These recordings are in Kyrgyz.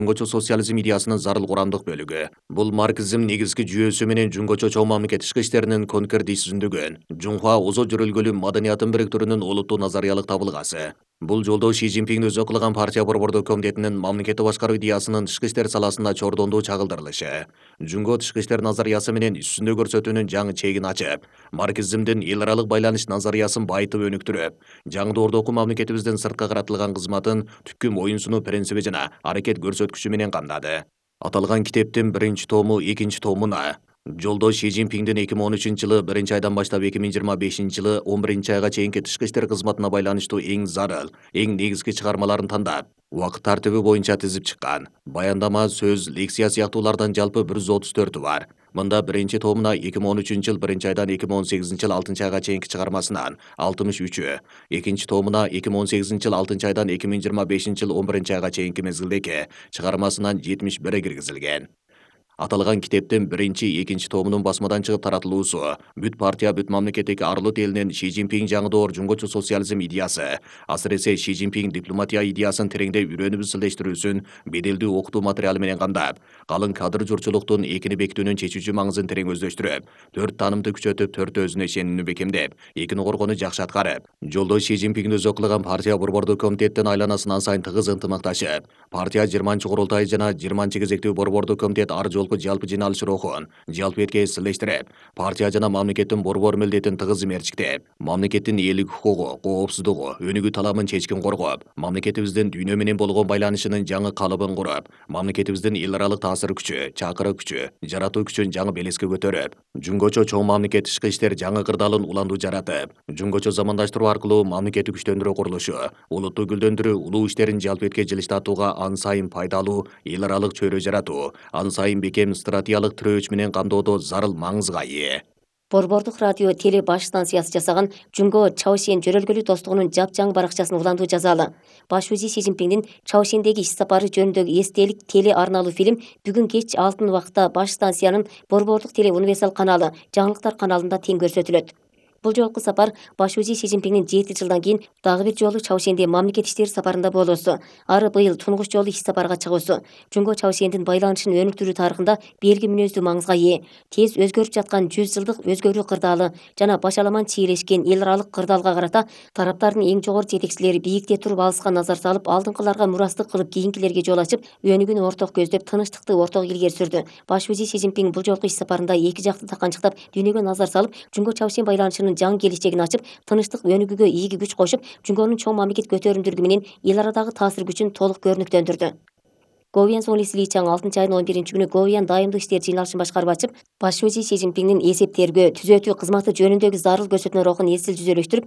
Жунгочо социализм идеясынын зарыл курамдык бөлүгү. Бул марксизм негизги жүйөсү менен жунгочо чоң мамлекет ишки иштеринин конкерди түзүндүгүн, жунхуа озо жөрөлгөлүү маданиятын бириктирүүнүн олуттуу назариялык табылгасы. Бул жолдо Ши Цзиньпиңди өзү кылган партия борбордук комитетинин мамлекетти башкаруу идеясынын тышкы иштер саласында чордондуу чагылдырылышы, жунго тышкы иштер назариясы менен үстүндө көрсөтүүнүн жаңы чегин ачып, марксизмдин эл аралык байланыш назариясын байытып өнүктүрүп, жаңы доордогу мамлекетибиздин сыртка каратылган кызматын түпкү моюнсунуу принциби жана аракет көрсөткүчү менен камдады. Аталган китептин биринчи тому экинчи томуна жолдо Ши Цзиньпиңдин 2013 жылы 1 айдан баштап 2025 жылы 11 айга чейинки тышкы иштер кызматына байланыштуу эң зарыл, эң негизги чыгармаларын тандап, убакыт тартиби боюнча тизип чыккан. Баяндама, сөз, лекция сыяктуулардан жалпы 134 бар. Мында биринчи томуна 2013 жыл 1 айдан 2018 жыл 6 айга чейинки чыгармасынан 63-ü, экинчи томуна 2018 жыл 6 айдан 2025 жыл 11 айга чейинки мезгилдеги чыгармасынан 71-и киргизилген. Аталган китептин биринчи, экинчи томунун басмадан чыгып таратылуусу бүт партия, бүт мамлекеттеги арылыт элинин Ши Цзиньпиң жаңы доор жунгочо социализм идеясы, асыресе Ши Цзиньпиң дипломатия идеясын тереңдеп үйрөнүп изилдештирүүсүн беделдүү окутуу материалы менен камдап, калың кадр журчулуктун экини бекитүүнүн чечүүчү маңызын терең өздөштүрүп, 4 таанымды күчөтүп, 4 өзүнө ишенүүнү бекемдеп, 2 коргонуу жакшы аткарып, жолдо Ши Цзиньпиңди өзү кылган партия борбордук комитеттин айланасынан сайын тыгыз ынтымакташып, партия 20-курултайы жана 20-кезектүү борбордук комитет ар жолку жалпы жыйналыш рухун жалпы этке эстелештирип, партия жана мамлекеттин борбор милдетин тыгыз мерчиктеп, мамлекеттин элдик укугу, коопсуздугу, өнүгүү таламын чечкин коргоп, мамлекетибиздин дүйнө менен болгон байланышынын жаңы калыбын куруп, мамлекетибиздин эл аралык таасир күчү, чакырык күчү, жаратуу күчүн жаңы белеске көтөрүп, жунгочо чоң мамлекет ишки иштер жаңы кырдаалын уландуу жаратып, жунгочо замандаштыруу аркылуу мамлекетти күчтөндүрүү курулушу, улутту гүлдөндүрүү, улуу иштерин жалпы этке жылыштатууга ан сайын пайдалуу эл аралык чөйрө жаратуу, ан сайын бекем стратегиялык тирөөч менен камдоодо зарыл маңызга ээ. Борбордук радио теле баш станциясы жасаган Жунго Чаошен жөрөлгөлүү достугунун жапжаң баракчасын уландуу жазалы. Баш узи Си Цзиньпиңдин Чаошендеги иш сапары жөнүндөгү эстелик теле арналуу фильм бүгүн кеч алтын убакытта баш станциянын Борбордук теле универсал каналы, жаңылыктар каналында тең көрсөтүлөт. Бул жолку сапар баш узи Си Цзиньпиңдин 7 жылдан кийин дагы бир жолу Чаошенде мамлекет иштери сапарында болуусу, ары быйыл тунгуч жолу иш сапарга чыгуусу Жунго Чаошендин байланышын өнүктүрүү тарыхында белги мүнөздүү маңызга ээ. Тез өзгөрүп жаткан 100 жылдык өзгөрүү кырдаалы жана башаламан чийлешкен эл аралык кырдаалга карата тараптардын эң жогору жетекчилери биикте туруп алыска назар салып, алдыңкыларга мурастык кылып кийинкилерге жол ачып, өнүгүүнү орток көздөп, тынычтыкты ортого илгери сүрдү. Баш узи Си Цзиньпиң бул жолку иш сапарында эки жакты таканчыктап, дүйнөгө назар салып, Жунго Чаошен байланышынын жаңы келечегин ачып, тынычтык өнүгүүгө ийги күч кошуп, Жунгонун чоң мамлекет көтөрүмдүүлүгү менен эл арадагы таасир күчүн толук көрүнүктөндүрдү. Говьян Соңлис Ли Чаң 6 айдын 11 күнү Говьян дайымдык иштер жыйналышын башкарып ачып, баш узи Си Цзиньпиңдин эсептергө, түзөтүү кызматы жөнүндөгү зарыл көрсөтмө рухун эсил жүзөлөштүрүп,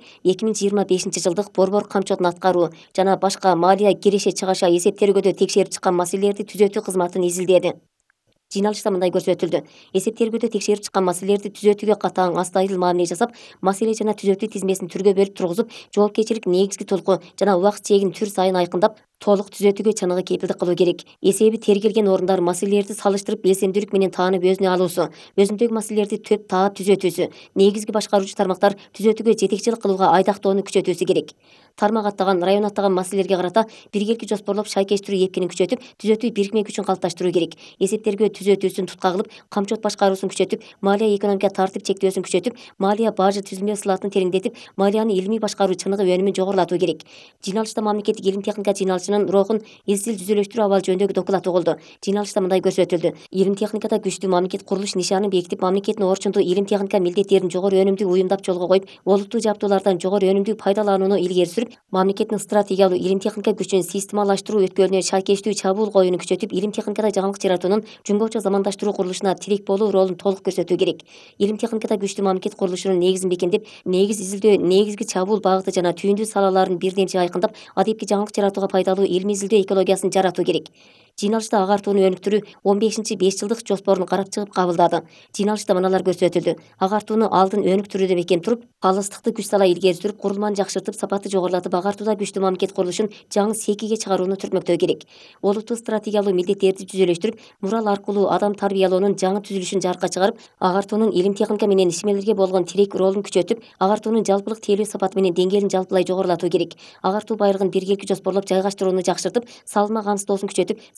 2025 жылдык борбор камчотун аткаруу жана башка малия киреше чыгаша эсептергөдө текшерип чыккан маселелерди түзөтүү кызматын изилдеди. Жыйналышта мындай көрсөтүлдү. Эсептергөдө текшерип чыккан маселелерди түзөтүүгө катаң, астайыл мамиле жасап, маселе жана түзөтүү тизмесин түргө бөлүп тургузуп, жоопкерчилик негизги толку жана убакыт чегин түр сайын айкындап, толук түзөтүүгө чыныгы кепилдик кылуу керек. Эсеби тергелген орундар маселелерди салыштырып, белсемдүүлүк менен таанып өзүнө алуусу, өзүндөгү маселелерди төп таап түзөтүүсү, негизги башкаруучу тармактар түзөтүүгө жетекчилик кылууга айдактоону күчөтүүсү керек. Тармак аттаган, район аттаган маселелерге карата биргелки жоспорлоп шайкештирүү эпкинин күчөтүп, түзөтүү бирикме күчүн калыпташтыруу керек. Эсептергө түзөтүүсүн tutка кылып, камчот башкаруусун күчөтүп, малия экономика тартип чектөөсүн күчөтүп, малия бажы түзүлмө сылатын тереңдетип, малияны илимий башкаруу чыныгы өнүмүн жогорулатуу керек. Жыйналышта мамлекеттик илим техника жыйналышынын рухун изил түзүлөштүрүү абалы жөнүндөгү доклад угулду. Жыйналышта мындай көрсөтүлдү. Илим техникада күчтүү мамлекет курулуш нишанын бекитип, мамлекеттин орчундуу илим техника милдеттерин жогору өнүмдүү уюмдап жолго коюп, олуттуу жабдуулардан жогору өнүмдүү пайдаланууну илгери сүрүп, мамлекеттин стратегиялуу илим техника күчүн системалаштыруу өткөлүнө шайкештүү чабуул коюуну күчөтүп, илим техникада жаңылык жаратуунун жунгочо замандаштыруу курулушуна тирек болуу ролун толук көрсөтүү керек. Илим техникада күчтүү мамлекет курулушунун негизин бекемдеп, негиз изилдөө, негизги чабуул багыты жана түйүндүү салаларын бирдемче айкындап, адепки жаңылык жаратууга пайдалуу илимий изилдөө экологиясын жаратуу керек. Жыйналышта агартууну өнүктүрүү 15-5 жылдык жоспорун карап чыгып кабылдады. Жыйналышта мыналар көрсөтүлдү. Агартууну алдын өнүктүрүүдө бекем туруп, калыстыкты күч сала илгери сүрүп, курулманы жакшыртып, сапатты жогорулатып, агартууда күчтүү мамлекет курулушун жаңы секиге чыгарууну түртмөктөө керек. Олуттуу стратегиялуу милдеттерди түзүлөштүрүп, мурал аркылуу адам тарбиялоонун жаңы түзүлүшүн жарыкка чыгарып, агартуунун илим техника менен ишмерлерге болгон тирек ролун күчөтүп, агартуунун жалпылык тейлөө сапаты менен деңгээлин жалпылай жогорулатуу керек. Агартуу байлыгын биргелки жоспорлоп жайгаштырууну жакшыртып, салымы камсыздоосун күчөтүп,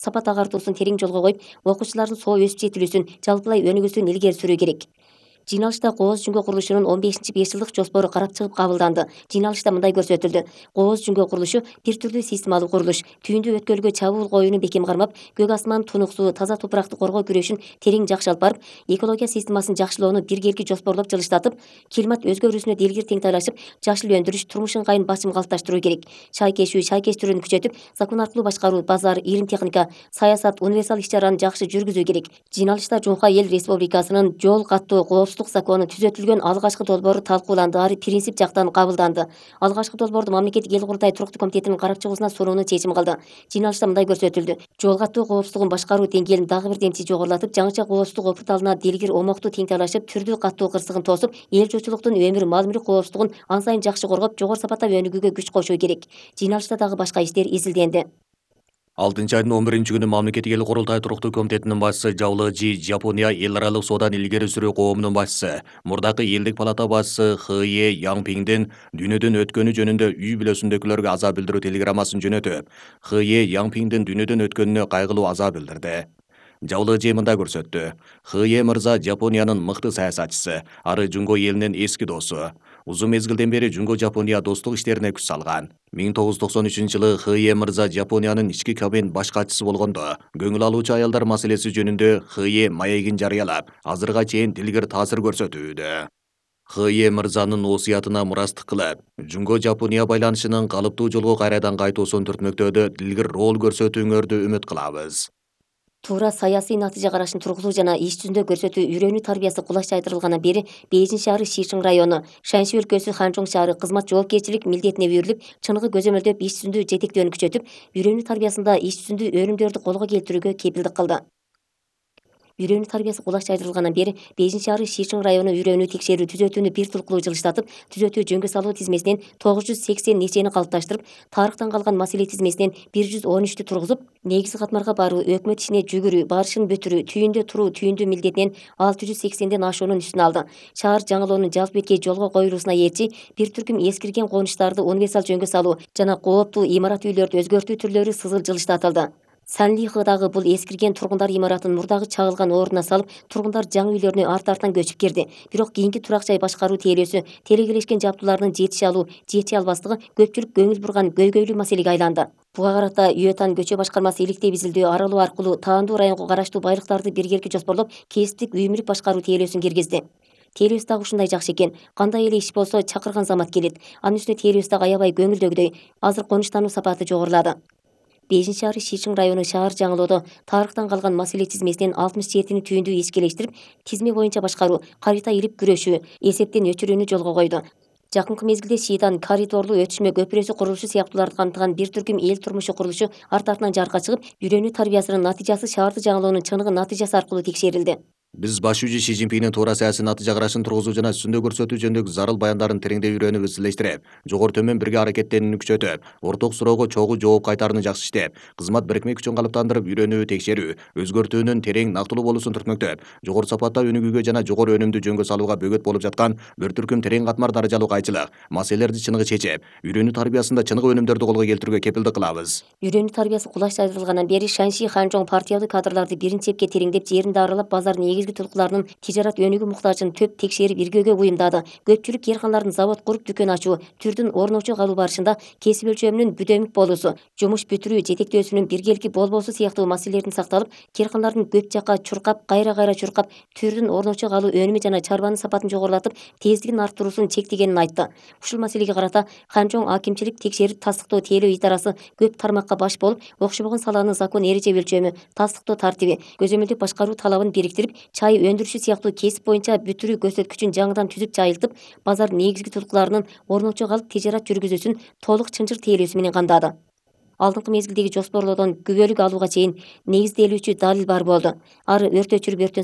сапат агартуусун терең жолго коюп, окуучулардын соо өсүп жетилүүсүн, жалпылай өнүгүүсүн илгери сүрүү керек. Жыйналышта Кооз жүңгө курулушунун 15-5 жылдык жоспору карап чыгып кабылданды. Жыйналышта мындай көрсөтүлдү. Кооз жүңгө курулушу бир түрлүү системалуу курулуш. Түйүндү өткөлгө чабуул коюуну бекем кармап, көк асман, тунук суу, таза топуракты коргоо күрөшүн терең жакшы алып барып, экология системасын жакшылоону биргелки жоспорлоп жылыштатып, климат өзгөрүүсүнө делгир теңтайлашып, жашыл өндүрүш, турмуш ыңгайын басым калыпташтыруу керек. Шайкешүү, шайкештирүүнү күчөтүп, закон аркылуу башкаруу, базар, илим техника, саясат, универсал иш-чараны жакшы жүргүзүү керек. Жыйналышта Жунха эл республикасынын жол каттоо закону түзөтүлгөн алгачкы долбоору талкууланды, ары принцип жактан кабылданды. Алгачкы долбоорду мамлекеттик эл курултай туруктуу комитетинин карап чыгуусуна суроону чечим кылды. Жыйналышта мындай көрсөтүлдү. Жол каттоо коопсуздугун башкаруу деңгээлин дагы бир демчи жогорулатып, жаңыча коопсуздук опыт алына делгир омоктуу теңтайлашып, түрдүү каттоо кырсыгын тосуп, эл журтчулуктун өмүр, мал мүлк коопсуздугун ан сайын жакшы коргоп, жогору сапатта өнүгүүгө күч кошуу керек. Жыйналышта дагы башка иштер изилденди. 6-айдын 11-күнү мамлекеттик эл курултай туруктуу комитетинин башчысы Жавлыжи Жапония эл аралык сооданы илгери сүрүү коомунун башчысы, мурдакы элдик палата башчысы Хые Яңпиңдин дүйнөдөн өткөнү жөнүндө үй бүлөсүндөгүлөргө аза билдирүү телеграммасын жөнөтүп, Хые Яңпиңдин дүйнөдөн өткөнүнө кайгылуу аза билдирди. Жавлыжи мындай көрсөттү. Хые мырза Жапониянын мыкты саясатчысы, ары Жунго элинин эски досу. Узун мезгилден бери Жунго Жапония достук иштерине күч салган. 1993-жылы Хые мырза Жапониянын ички кабинет баш катчысы болгондо, көңүл алуучу аялдар маселеси жөнүндө Хые маегин жарыялап, азырга чейин дилгир таасир көрсөтүүдө. Хые мырзанын осуятына мурастык кылып, Жунго Жапония байланышынын калыптуу жолго кайрадан кайтуусун түртмөктөөдө дилгир роль көрсөтүүңөрдү үмүт кылабыз. Туура саясий натыйжа карашын тургузуу жана иш жүзүндө көрсөтүү үйрөнүү тарбиясы кулаш жайдырылгандан бери Бейжин шаары Шишиң району, Шаньши өлкөсү Ханчжоң шаары кызмат жоопкерчилик милдетине үйрүлүп, чыныгы көзөмөлдөп иш жүзүндө жетектөөнү күчөтүп, үйрөнүү тарбиясында иш жүзүндө өнүмдөрдү колго келтирүүгө кепилдик кылды. Үйрөнүү тарбиясы кулаш жайдырылгандан бери Бейжин шаары Шишиң району үйрөнүү текшерүү түзөтүүнү бир тулкулуу жылыштатып, түзөтүү жөнгө салуу тизмесинен 980 нечени калыпташтырып, тарыхтан калган маселе тизмесинен 113-тү тургузуп, негизги катмарга баруу, өкмөт ишине жүгүрүү, барышын бүтүрүү, түйүндө туруу, түйүндүү милдетинен 680ден ашуунун үстүн алды. Шаар жаңылоонун жалпы бетке жолго коюлуусуна ээрчи бир түркүм эскирген конуштарды универсал жөнгө салуу жана кооптуу имарат үйлөрдү өзгөртүү түрлөрү сызыл жылыштатылды. Санлихыдагы бул эскирген тургундар имаратын мурдагы чагылган ордуна салып, тургундар жаңы үйлөрүнө арт-арттан көчүп кирди. Бирок кийинки турак жай башкаруу тейлөөсү, телекелешкен жабдуулардын жетише алуу, жети албастыгы көпчүлүк көңүл бурган көйгөйлүү маселеге айланды. Буга карата Үөтан көчө башкармасы иликтеп изилдөө аралоо аркылуу таандуу районго караштуу байлыктарды биргеликке жоспорлоп, кесиптик үй мүлк башкаруу тейлөөсүн киргизди. Тейлөөсү дагы ушундай жакшы экен. Кандай эле иш болсо чакырган замат келет. Анын үстүнө тейлөөсү дагы аябай көңүлдөгүдөй. Азыр конуштануу сапаты жогорулады. Бейжин шаары Шишиң району шаар жаңылоодо тарыхтан калган маселе тизмесинен 67-ни түйүндүү эскелештирип, тизме боюнча башкаруу, карыйта илип күрөшүү, эсептен өчүрүүнү жолго койду. Жакынкы мезгилде Шидан коридорлуу өтүшмө көпүрөсү курулушу сыяктууларды камтыган бир түркүм эл турмушу курулушу арт-артынан жарыкка чыгып, үйрөнүү тарбиясынын натыйжасы шаарды жаңылоонун чыныгы натыйжасы аркылуу текшерилди. Биз башчы Си Цзиньпиндин туура саясий натыйжа карашын тургузуу жана үстүндө көрсөтүү жөнүндөгү зарыл баяндарын тереңдей үйрөнүп изилдештирип, жогору төмөн бирге аракеттенүүнү күчөтүп, орток суроого чогуу жооп кайтарууну жакшы иштеп, кызмат бирикме күчүн калыптандырып, үйрөнүү, текшерүү, өзгөртүүнүн терең нактылуу болуусун түртмөктөп, жогору сапатта өнүгүүгө жана жогору өнүмдүү жөнгө салууга бөгөт болуп жаткан бир түркүм терең катмар даражалуу кайчылык маселелерди чыныгы чечип, үйрөнүү тарбиясында чыныгы өнүмдөрдү колго келтирүүгө кепилдик кылабыз. Үйрөнүү тарбиясы кулаш жайдырылгандан бери Шаньши Ханчжоң партиялуу кадрларды биринчи эпке тереңдеп, жеринде аралап, базардын негизги тулкуларынын тижарат өнүгүү муктажын төп текшерип иргөөгө буюмдады. Көпчүлүк кээрканлардын завод куруп дүкөн ачуу, түрдүн орночу калуу барышында кесип өлчөмүнүн бүдөмүк болуусу, жумуш бүтүрүү жетектөөсүнүн биргелики болбоосу сыяктуу маселелердин сакталып, кээрканлардын көп жакка чуркап, кайра чуркап, түрдүн орночу калуу өнүмү жана чарбанын сапатын жогорулатып, тездигин арттыруусун чектегенин айтты. Ушул маселеге карата Ханчжоң акимчилик текшерип тастыктоо тейлөө идарасы көп тармакка баш болуп, окшобогон салааны закон эреже өлчөмү, тастыктоо тартиби, көзөмөлдүк башкаруу талабын бириктирип, чай өндүрүшү сыяктуу кесип боюнча бүтүрүү көрсөткүчүн жаңыдан түзүп жайылтып, базардын негизги тулкуларынын орночу калып тижарат жүргүзүүсүн толук чынжыр тейлөөсү менен камдады. Алдыңкы мезгилдеги жоспорлоодон күбөлүк алууга чейин негизделүүчү далил бар болду. Ары өрт өчүрүп өрттөн